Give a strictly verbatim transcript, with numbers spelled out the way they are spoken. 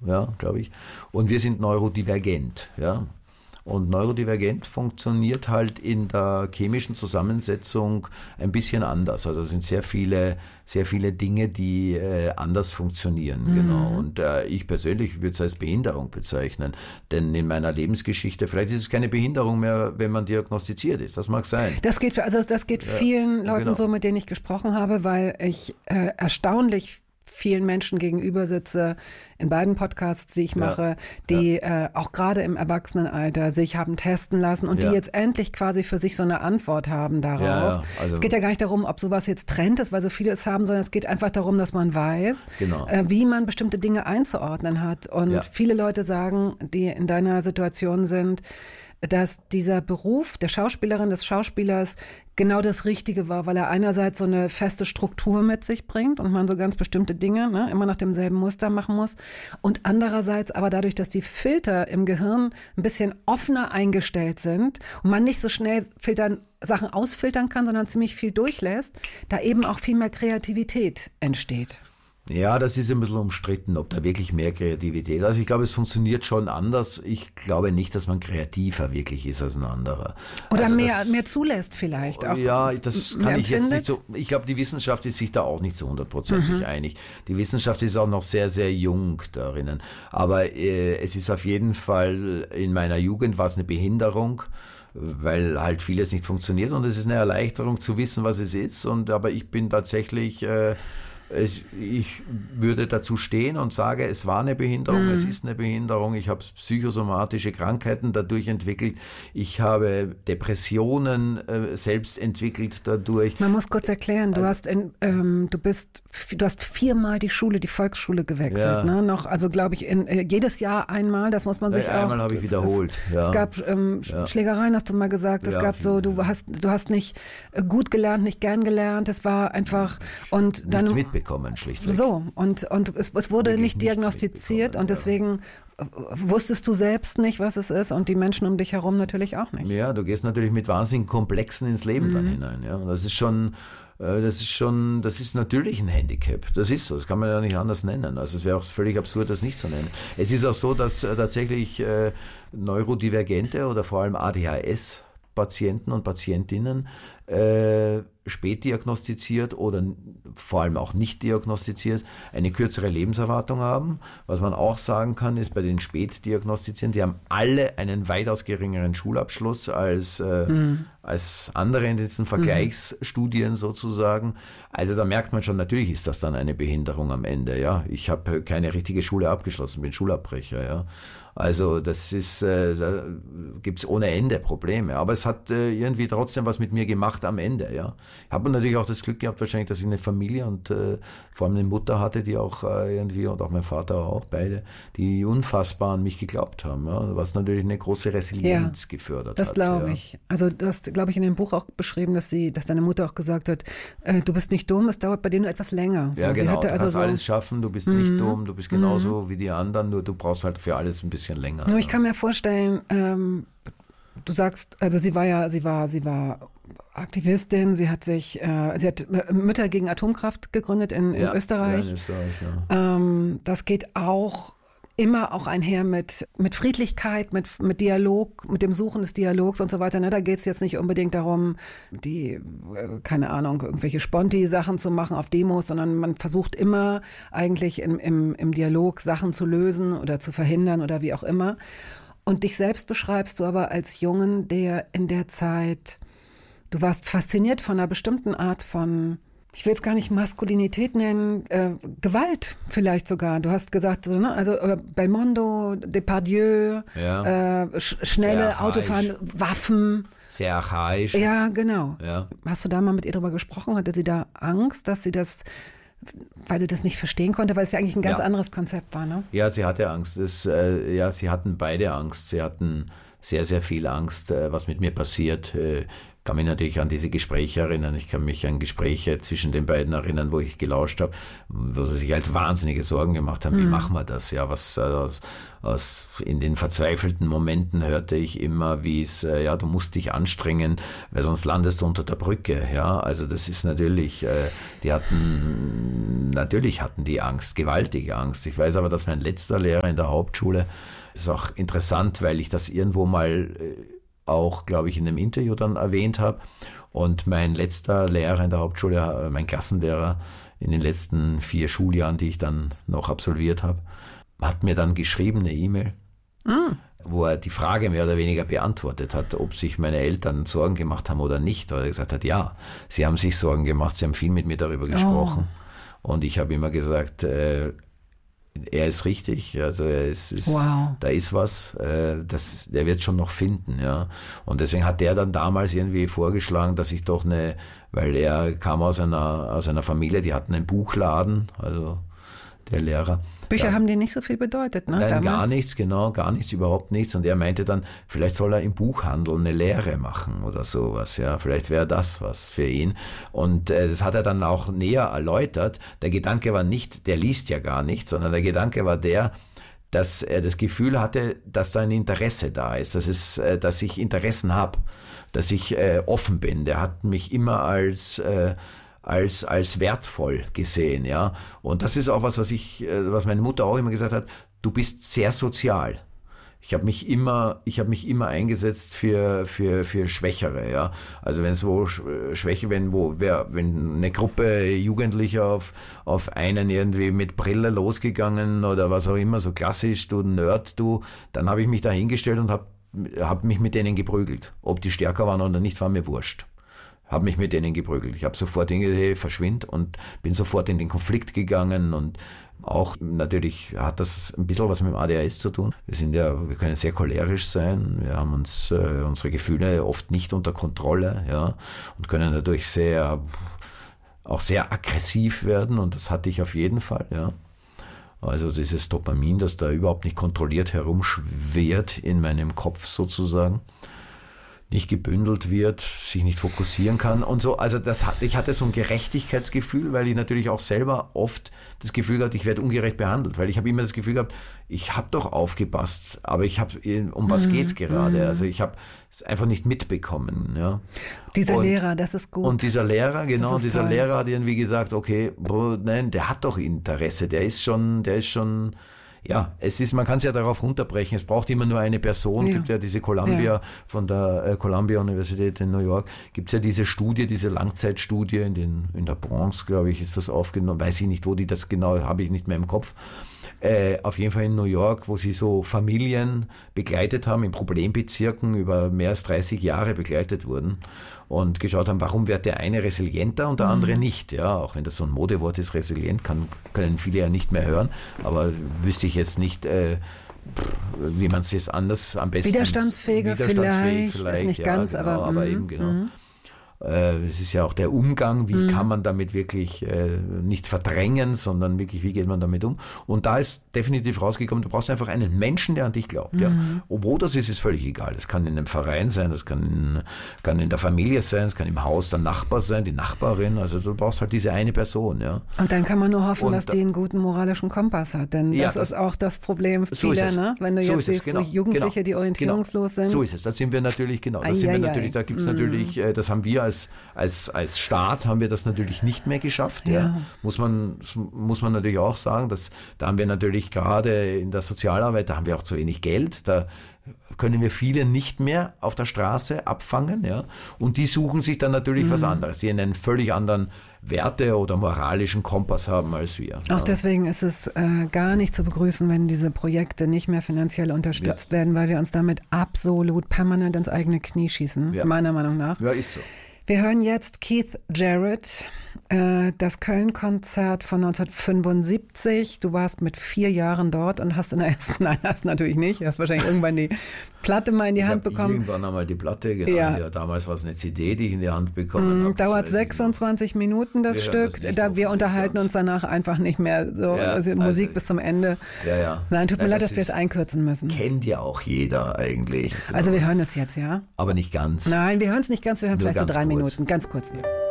ja, glaube ich. Und wir sind neurodivergent, ja. Und neurodivergent funktioniert halt in der chemischen Zusammensetzung ein bisschen anders. Also es sind sehr viele, sehr viele Dinge, die äh, anders funktionieren. Mhm. Genau. Und äh, ich persönlich würde es als Behinderung bezeichnen. Denn in meiner Lebensgeschichte, vielleicht ist es keine Behinderung mehr, wenn man diagnostiziert ist. Das mag sein. Das geht, also das geht vielen ja, Leuten genau. so, mit denen ich gesprochen habe, weil ich äh, erstaunlich vielen Menschen gegenüber sitze, in beiden Podcasts, die ich mache, ja, die ja. Äh, auch gerade im Erwachsenenalter sich haben testen lassen und ja. die jetzt endlich quasi für sich so eine Antwort haben darauf. Ja, ja, also es geht ja gar nicht darum, ob sowas jetzt Trend ist, weil so viele es haben, sondern es geht einfach darum, dass man weiß, genau. äh, wie man bestimmte Dinge einzuordnen hat. Und ja. viele Leute sagen, die in deiner Situation sind, dass dieser Beruf der Schauspielerin, des Schauspielers genau das Richtige war, weil er einerseits so eine feste Struktur mit sich bringt und man so ganz bestimmte Dinge ne, immer nach demselben Muster machen muss und andererseits aber dadurch, dass die Filter im Gehirn ein bisschen offener eingestellt sind und man nicht so schnell filtern, Sachen ausfiltern kann, sondern ziemlich viel durchlässt, da eben auch viel mehr Kreativität entsteht. Ja, das ist ein bisschen umstritten, ob da wirklich mehr Kreativität. Also ich glaube, es funktioniert schon anders. Ich glaube nicht, dass man kreativer wirklich ist als ein anderer. Oder also mehr, das, mehr zulässt vielleicht auch. Ja, das kann ich jetzt nicht so. Ich glaube, die Wissenschaft ist sich da auch nicht so hundertprozentig mhm. einig. Die Wissenschaft ist auch noch sehr, sehr jung darinnen. Aber äh, es ist auf jeden Fall, in meiner Jugend war es eine Behinderung, weil halt vieles nicht funktioniert und es ist eine Erleichterung zu wissen, was es ist. Und aber ich bin tatsächlich äh, Ich, ich würde dazu stehen und sage, es war eine Behinderung, mhm. es ist eine Behinderung, ich habe psychosomatische Krankheiten dadurch entwickelt, ich habe Depressionen äh, selbst entwickelt dadurch. Man muss kurz erklären, du hast in, ähm, du bist, du hast viermal die Schule, die Volksschule gewechselt, ja. ne? Noch, also glaube ich, in, äh, jedes Jahr einmal, das muss man sich ja, auch. Einmal habe ich wiederholt. Es, ja. es gab ähm, ja. Schlägereien, hast du mal gesagt, es ja, gab so, du hast, du hast nicht gut gelernt, nicht gern gelernt, es war einfach und dann nichts mitbekommen, schlichtweg. So, und, und es, es wurde Wirklich nicht diagnostiziert und deswegen ja. wusstest du selbst nicht, was es ist und die Menschen um dich herum natürlich auch nicht. Ja, du gehst natürlich mit wahnsinnigen Komplexen ins Leben mhm. dann hinein. Ja, und das ist schon, das ist schon, das ist natürlich ein Handicap. Das ist so, das kann man ja nicht anders nennen. Also es wäre auch völlig absurd, das nicht zu nennen. Es ist auch so, dass äh, tatsächlich äh, Neurodivergente oder vor allem A D H S-Patienten und Patientinnen äh, spät diagnostiziert oder vor allem auch nicht diagnostiziert, eine kürzere Lebenserwartung haben. Was man auch sagen kann, ist bei den spät diagnostizierten, die haben alle einen weitaus geringeren Schulabschluss als, äh, mhm. als andere in diesen Vergleichsstudien mhm. sozusagen. Also da merkt man schon, natürlich ist das dann eine Behinderung am Ende. Ja, ich habe keine richtige Schule abgeschlossen, bin Schulabbrecher. Ja. Also das ist, äh, da gibt's ohne Ende Probleme. Aber es hat äh, irgendwie trotzdem was mit mir gemacht am Ende. Ja, ich habe natürlich auch das Glück gehabt, wahrscheinlich, dass ich eine Familie und äh, vor allem eine Mutter hatte, die auch äh, irgendwie und auch mein Vater auch beide, die unfassbar an mich geglaubt haben. Ja, was natürlich eine große Resilienz ja, gefördert das hat. Das glaube ja. ich. Also du hast, glaube ich, in dem Buch auch beschrieben, dass sie, dass deine Mutter auch gesagt hat, äh, du bist nicht dumm, es dauert bei dir nur etwas länger. So, ja, genau. Sie hatte du also kannst so alles schaffen, du bist mhm. nicht dumm, du bist genauso mhm. wie die anderen, nur du brauchst halt für alles ein bisschen länger. Nur ich kann mir vorstellen, ähm, du sagst, also sie war ja, sie war, sie war Aktivistin, sie hat sich, äh, sie hat Mütter gegen Atomkraft gegründet in, in ja, Österreich. Ja, in Österreich ja. ähm, das geht auch immer auch einher mit, mit Friedlichkeit, mit, mit Dialog, mit dem Suchen des Dialogs und so weiter. Ne? Da geht es jetzt nicht unbedingt darum, die, keine Ahnung, irgendwelche Sponti-Sachen zu machen auf Demos, sondern man versucht immer eigentlich im, im, im Dialog Sachen zu lösen oder zu verhindern oder wie auch immer. Und dich selbst beschreibst du aber als Jungen, der in der Zeit, du warst fasziniert von einer bestimmten Art von, ich will es gar nicht Maskulinität nennen, äh, Gewalt vielleicht sogar. Du hast gesagt, so, ne? Also äh, Belmondo, Depardieu, ja. äh, sch- schnelle Autofahren, Waffen. Sehr archaisch. Ja, genau. Ja. Hast du da mal mit ihr drüber gesprochen? Hatte sie da Angst, dass sie das, weil sie das nicht verstehen konnte, weil es ja eigentlich ein ganz ja. anderes Konzept war, ne? Ja, sie hatte Angst. Das, äh, ja, sie hatten beide Angst. Sie hatten sehr, sehr viel Angst, äh, was mit mir passiert. Äh, kann mich natürlich an diese Gespräche erinnern. Ich kann mich an Gespräche zwischen den beiden erinnern, wo ich gelauscht habe, wo sie sich halt wahnsinnige Sorgen gemacht haben. Mhm. Wie machen wir das? Ja, was aus, aus in den verzweifelten Momenten hörte ich immer, wie es, äh, ja, du musst dich anstrengen, weil sonst landest du unter der Brücke. Ja, also das ist natürlich, äh, die hatten, natürlich hatten die Angst, gewaltige Angst. Ich weiß aber, dass mein letzter Lehrer in der Hauptschule, ist auch interessant, weil ich das irgendwo mal äh, auch, glaube ich, in einem Interview dann erwähnt habe. Und mein letzter Lehrer in der Hauptschule, mein Klassenlehrer in den letzten vier Schuljahren, die ich dann noch absolviert habe, hat mir dann geschrieben, eine E-Mail, mm. wo er die Frage mehr oder weniger beantwortet hat, ob sich meine Eltern Sorgen gemacht haben oder nicht. Weil er gesagt hat, ja, sie haben sich Sorgen gemacht, sie haben viel mit mir darüber gesprochen. Oh. Und ich habe immer gesagt, äh, er ist richtig, also er ist, ist wow. da ist was, äh, das, der wird schon noch finden, ja. Und deswegen hat der dann damals irgendwie vorgeschlagen, dass ich doch eine, weil er kam aus einer, aus einer Familie, die hatten einen Buchladen, also der Lehrer. Bücher ja, haben dir nicht so viel bedeutet, ne? Nein, damals? Gar nichts, genau, gar nichts, überhaupt nichts. Und er meinte dann, vielleicht soll er im Buchhandel eine Lehre machen oder sowas, ja, vielleicht wäre das was für ihn. Und äh, das hat er dann auch näher erläutert. Der Gedanke war nicht, der liest ja gar nicht, sondern der Gedanke war der, dass er das Gefühl hatte, dass da ein Interesse da ist, dass es, äh, dass ich Interessen habe, dass ich äh, offen bin. Der hat mich immer als äh, als als wertvoll gesehen, ja. Und das ist auch was, was ich, was meine Mutter auch immer gesagt hat. Du bist sehr sozial. Ich habe mich immer, ich habe mich immer eingesetzt für für für Schwächere, ja. Also wenn es wo Schwäche, wenn wo wer, wenn eine Gruppe Jugendlicher auf auf einen irgendwie mit Brille losgegangen oder was auch immer, so klassisch, du Nerd, du, dann habe ich mich da hingestellt und habe hab mich mit denen geprügelt. Ob die stärker waren oder nicht, war mir wurscht. Habe mich mit denen geprügelt. Ich habe sofort gesagt, hey, verschwind, und bin sofort in den Konflikt gegangen. Und auch natürlich hat das ein bisschen was mit dem A D H S zu tun. Wir sind ja, wir können sehr cholerisch sein. Wir haben uns äh, unsere Gefühle oft nicht unter Kontrolle, ja, und können dadurch sehr auch sehr aggressiv werden. Und das hatte ich auf jeden Fall, ja. Also dieses Dopamin, das da überhaupt nicht kontrolliert herumschwirrt in meinem Kopf sozusagen, nicht gebündelt wird, sich nicht fokussieren kann und so. Also das, ich hatte so ein Gerechtigkeitsgefühl, weil ich natürlich auch selber oft das Gefühl gehabt, ich werde ungerecht behandelt, weil ich habe immer das Gefühl gehabt, ich habe doch aufgepasst, aber ich habe, um was geht's gerade? Also ich habe es einfach nicht mitbekommen. Ja. Dieser und, Lehrer, das ist gut. Und dieser Lehrer, genau, dieser toll. Lehrer hat irgendwie gesagt, okay, bro, nein, der hat doch Interesse, der ist schon, der ist schon... Ja, es ist, man kann es ja darauf runterbrechen. Es braucht immer nur eine Person. Es Ja. gibt ja diese Columbia, Ja. von der äh, Columbia Universität in New York, gibt es ja diese Studie, diese Langzeitstudie in, den, in der Bronx, glaube ich, ist das aufgenommen. Weiß ich nicht, wo die das genau, habe ich nicht mehr im Kopf. Äh, auf jeden Fall in New York, wo sie so Familien begleitet haben, in Problembezirken über mehr als dreißig Jahre begleitet wurden und geschaut haben, warum wird der eine resilienter und der andere nicht. Ja, auch wenn das so ein Modewort ist, resilient, kann, können viele ja nicht mehr hören, aber wüsste ich jetzt nicht, äh, wie man es jetzt anders am besten... Widerstandsfähiger widerstandsfähig vielleicht, ist nicht ganz, genau, aber... aber mm, eben, genau. mm. Es ist ja auch der Umgang, wie mhm. kann man damit wirklich äh, nicht verdrängen, sondern wirklich, wie geht man damit um? Und da ist definitiv rausgekommen, du brauchst einfach einen Menschen, der an dich glaubt. Mhm. Ja. Wo das ist, ist völlig egal. Das kann in einem Verein sein, das kann in, kann in der Familie sein, es kann im Haus der Nachbar sein, die Nachbarin. Also du brauchst halt diese eine Person. Ja. Und dann kann man nur hoffen, Und dass die einen guten moralischen Kompass hat. Denn ja, das, das ist auch das Problem so vieler, ne? Wenn du so jetzt siehst, genau, Jugendliche, genau, die orientierungslos genau. sind. So ist es. Da sind wir natürlich, genau, da Ai, sind wir ai, natürlich, ai. da gibt es mm. natürlich, äh, das haben wir als Als, als Staat haben wir das natürlich nicht mehr geschafft. Ja. Ja. Muss man, muss man natürlich auch sagen, dass, da haben wir natürlich gerade in der Sozialarbeit, da haben wir auch zu wenig Geld, da können wir viele nicht mehr auf der Straße abfangen. Ja. Und die suchen sich dann natürlich mhm. was anderes, die einen völlig anderen Werte- oder moralischen Kompass haben als wir. Auch ja. deswegen ist es äh, gar nicht zu begrüßen, wenn diese Projekte nicht mehr finanziell unterstützt Ja. werden, weil wir uns damit absolut permanent ins eigene Knie schießen, Ja. meiner Meinung nach. Ja, ist so. Wir hören jetzt Keith Jarrett äh, das Köln-Konzert von neunzehnhundertfünfundsiebzig. Du warst mit vier Jahren dort und hast in der ersten, nein, hast natürlich nicht, hast wahrscheinlich irgendwann die Platte mal in die ich Hand bekommen. Irgendwann einmal die Platte, genau. Ja. Ja, damals war es eine C D, die ich in die Hand bekommen mm, habe. Dauert sechsundzwanzig Minuten das wir Stück. Das Da, wir unterhalten uns danach einfach nicht mehr. So, ja, also Musik also, bis zum Ende. Ja, ja. Nein, tut mir ja, leid, das dass wir es einkürzen müssen. Kennt ja auch jeder eigentlich. Also wir hören es jetzt, ja? Aber nicht ganz. Nein, wir hören es nicht ganz, wir hören Nur vielleicht so drei kurz. Minuten, ganz kurz. Ja.